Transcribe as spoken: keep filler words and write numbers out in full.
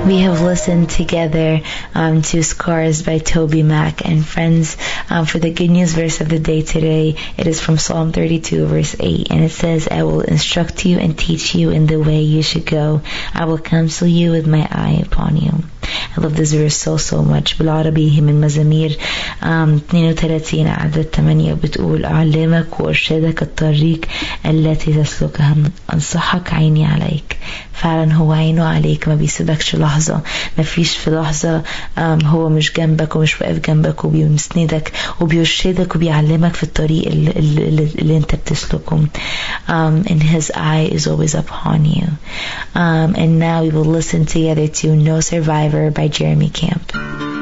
We have listened together um, to Scars by Toby Mac. And friends, um, for the good news verse of the day today, it is from Psalm thirty-two verse eight, and it says, I will instruct you and teach you in the way you should go. I will counsel you with my eye upon you. I love this verse so so much. بالعربي هي من مزامير um, اثنين وثلاثين عدد ثمانية بتقول أعلمك وأرشدك الطريق التي تسلكها أنصحك عيني عليك. فعلا هو عينه عليك، ما بيسيبكش لحظة، ما فيش في لحظة um, هو مش جنبك ومش واقف جنبك وبيسندك وبيرشدك وبيعلمك في الطريق اللي, اللي, اللي انت بتسلكه. um, and his eye is always upon you. um, and now we will listen together to No Survivor by Jeremy Camp.